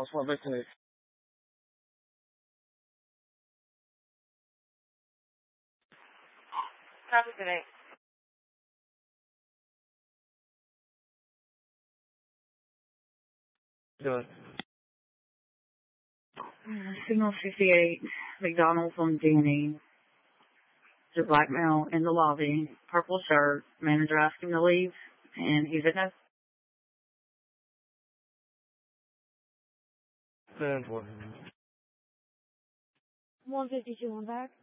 Oswald Business. Copy today. Do it. Signal 58, McDonald's on Danny. There's a black male in the lobby, purple shirt. Manager asked him to leave, and he said no. 10-4. 152 on back.